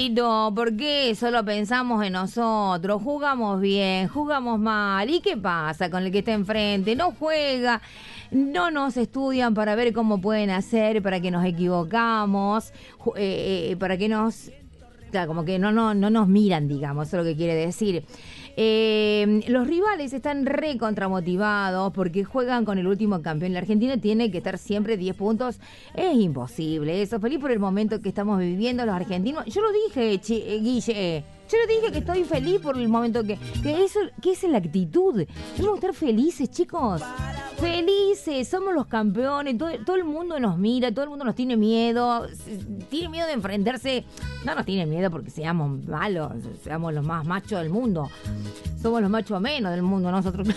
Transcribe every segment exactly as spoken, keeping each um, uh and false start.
Tito, ¿por qué solo pensamos en nosotros? Jugamos bien, jugamos mal. ¿Y qué pasa con el que está enfrente? No juega, no nos estudian para ver cómo pueden hacer, para que nos equivocamos, eh, eh, para que nos... Claro, como que no, no, no nos miran, digamos, eso es lo que quiere decir. Eh, los rivales están re contramotivados porque juegan con el último campeón. La Argentina tiene que estar siempre diez puntos. Es imposible eso. Feliz por el momento que estamos viviendo los argentinos. Yo lo dije, chi, eh, Guille. Yo le dije que estoy feliz por el momento que... Que eso, que esa es la actitud. Tenemos que estar felices, chicos. Felices, somos los campeones, todo, todo el mundo nos mira, todo el mundo nos tiene miedo, tiene miedo de enfrentarse, no nos tiene miedo porque seamos malos, seamos los más machos del mundo, somos los machos menos del mundo nosotros.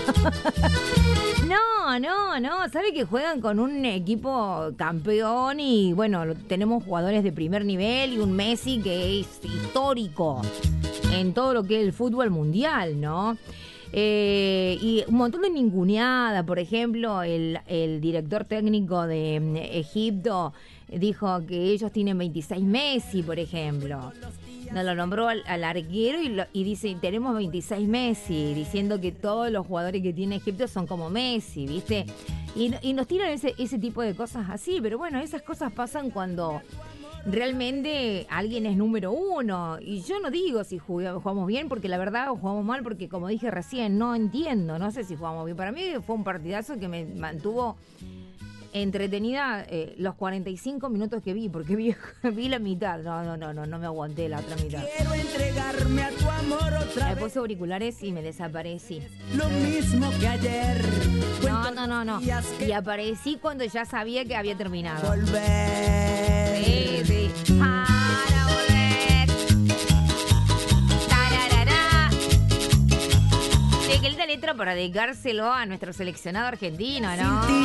No, no, no, sabe que juegan con un equipo campeón y bueno, tenemos jugadores de primer nivel y un Messi que es histórico en todo lo que es el fútbol mundial, ¿no? Eh, y un montón de ninguneada. Por ejemplo, el, el director técnico de Egipto dijo que ellos tienen veintiséis Messi, por ejemplo. No lo nombró al, al arquero y, lo, y dice, tenemos veintiséis Messi, diciendo que todos los jugadores que tiene Egipto son como Messi, ¿viste? Y, y nos tiran ese, ese tipo de cosas así, pero bueno, esas cosas pasan cuando... realmente alguien es número uno. Y yo no digo si jugamos bien, porque la verdad, o jugamos mal, porque como dije recién, no entiendo, no sé si jugamos bien. Para mí fue un partidazo que me mantuvo entretenida eh, los cuarenta y cinco minutos que vi, porque vi, vi la mitad. No, no, no, no, no me aguanté la otra mitad. Quiero entregarme a tu amor otra me vez. puse auriculares y me desaparecí. Lo mismo que ayer. No, no, no, no. Y aparecí cuando ya sabía que había terminado. Volver. Sí, sí. Para volver. Tararara. Sí, qué linda letra para dedicárselo a nuestro seleccionado argentino, ¿no?